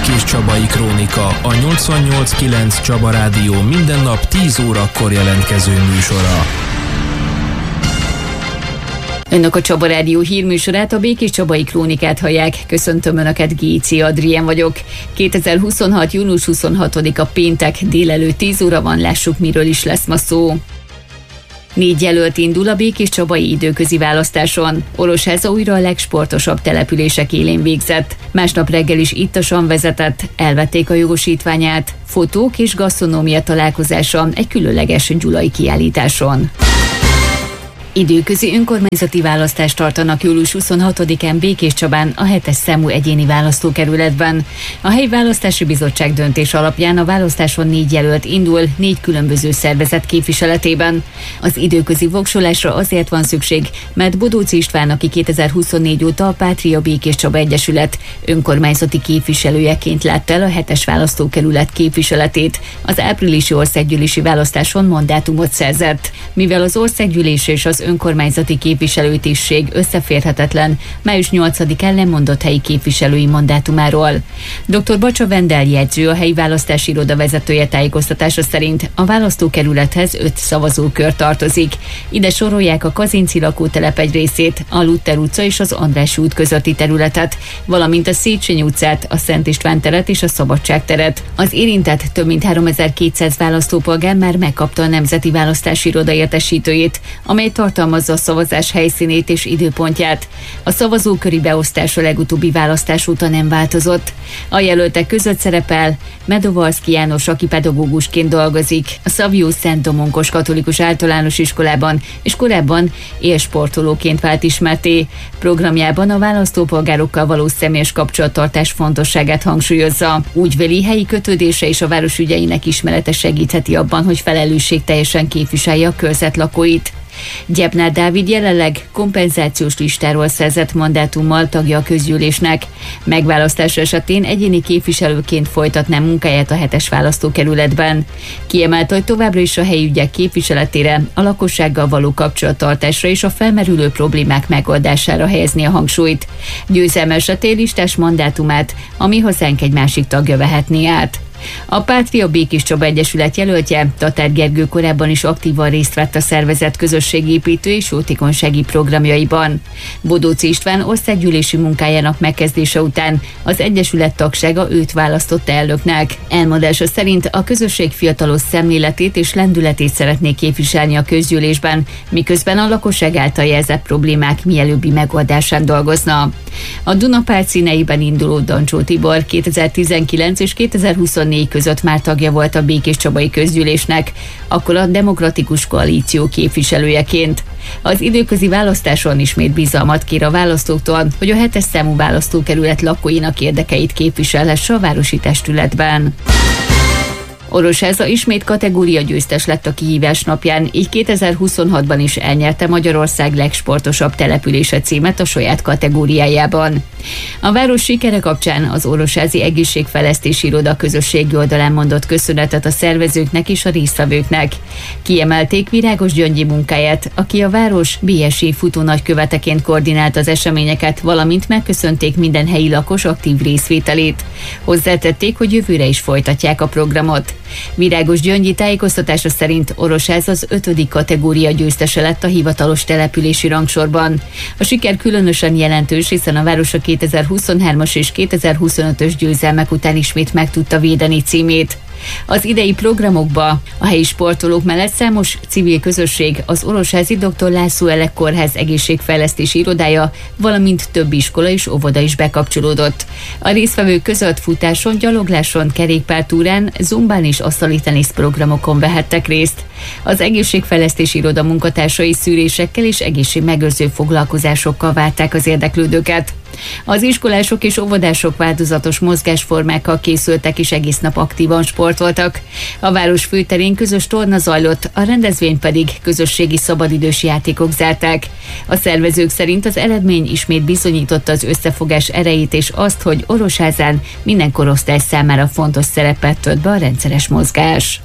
Békés Csabai Krónika, a 88.9 Csaba Rádió minden nap 10 órakor jelentkező műsora. Önök a Csaba Rádió hírműsorát, a Békés Csabai Krónikát hallják. Köszöntöm Önöket, Géci Adrien vagyok. 2026. június 26-a péntek, délelőtt 10 óra van, lássuk, miről is lesz ma szó. 4 jelölt indul a békés csabai időközi választáson. Orosháza újra a legsportosabb települések élén végzett. Másnap reggel is ittasan vezetett, elvették a jogosítványát. Fotók és gasztronómia találkozása egy különleges gyulai kiállításon. Időközi önkormányzati választást tartanak július 26-án Békéscsabán a 7-es számú egyéni választókerületben. A helyi választási bizottság döntés alapján a választáson 4 jelölt indul 4 különböző szervezet képviseletében. Az időközi voksolásra azért van szükség, mert Bodóczy István, aki 2024 óta a Pátria Békéscsaba Egyesület önkormányzati képviselőjeként látta el a 7-es választókerület képviseletét, az áprilisi országgyűlési választáson mandátumot szerzett. Mivel az országgyűlés és az önkormányzati képviselőtisztség összeférhetetlen, május 8-án lemondott helyi képviselői mandátumáról. Dr. Bacsa Vendel jegyző, a helyi választási iroda vezetője tájékoztatása szerint a választókerülethez 5 szavazókör tartozik. Ide sorolják a Kazinci lakótelep egy részét, a Luther utca és az Andrássy út közötti területet, valamint a Széchenyi utcát, a Szent István teret és a Szabadság teret. Az érintett több mint 3200 választópolgár már megkapta a Nemzeti Választási Iroda értesítőjét, amely tartalmazza a szavazás helyszínét és időpontját. A szavazóköri beosztás a legutóbbi választás óta nem változott. A jelöltek között szerepel Medovalszky János, aki pedagógusként dolgozik a Szabjó Szent Domonkos Katolikus Általános Iskolában, és korábban élsportolóként vált ismertté. Programjában a választópolgárokkal való személyes kapcsolattartás fontosságát hangsúlyozza. Úgy véli, helyi kötődése és a város ügyeinek ismerete segítheti abban, hogy felelősségteljesen képviselje a körzet lakóit. Gyepnár Dávid jelenleg kompenzációs listáról szerzett mandátummal tagja a közgyűlésnek. Megválasztása esetén egyéni képviselőként folytatná munkáját a 7-es választókerületben. Kiemelte, hogy továbbra is a helyi ügyek képviseletére, a lakossággal való kapcsolattartásra és a felmerülő problémák megoldására helyezni a hangsúlyt. Győzelme esetén listás mandátumát a Mi Hazánk egy másik tagja vehetné át. A Pátria Békéscsaba Egyesület jelöltje, Tatár Gergő korábban is aktívan részt vett a szervezet közösségépítő és jótékonysági programjaiban. Bodóczy István országgyűlési munkájának megkezdése után az Egyesület tagsága őt választotta elnöknek. Elmondása szerint a közösség fiatalos szemléletét és lendületét szeretné képviselni a közgyűlésben, miközben a lakosság által jelzett problémák mielőbbi megoldásán dolgozna. A Dunapárt színeiben induló Dancsó Tibor 2019 és 2024 között már tagja volt a Békéscsabai Közgyűlésnek, akkor a Demokratikus Koalíció képviselőjeként. Az időközi választáson ismét bizalmat kér a választóktól, hogy a 7-es számú választókerület lakóinak érdekeit képviselhesse a városi testületben. Orosháza ismét kategória győztes lett a kihívás napján, így 2026-ban is elnyerte Magyarország legsportosabb települése címet a saját kategóriájában. A város sikere kapcsán az Orosházi Egészségfejlesztési Iroda közösségi oldalán mondott köszönetet a szervezőknek és a résztvevőknek. Kiemelték Virágos Gyöngyi munkáját, aki a város BSI futónagyköveteként koordinált az eseményeket, valamint megköszönték minden helyi lakos aktív részvételét. Hozzátették, hogy jövőre is folytatják a programot. Virágos Gyöngyi tájékoztatása szerint Orosháza az 5. kategória győztese lett a hivatalos települési rangsorban. A siker különösen jelentős, hiszen a város a 2023-as és 2025-ös győzelmek után ismét meg tudta védeni címét. Az idei programokba a helyi sportolók mellett számos civil közösség, az Orosházi Dr. László Elek Kórház egészségfejlesztési irodája, valamint több iskola és óvoda is bekapcsolódott. A résztvevők között futáson, gyalogláson, kerékpártúrán, zumbán és asztali tenisz programokon vehettek részt. Az egészségfejlesztési iroda munkatársai szűrésekkel és egészségmegőrző foglalkozásokkal várták az érdeklődőket. Az iskolások és óvodások változatos mozgásformákkal készültek és egész nap aktívan sportoltak. A város főterén közös torna zajlott, a rendezvényt pedig közösségi szabadidős játékok zárták. A szervezők szerint az eredmény ismét bizonyította az összefogás erejét és azt, hogy Orosházán minden korosztály számára fontos szerepet tölt be a rendszeres mozgás.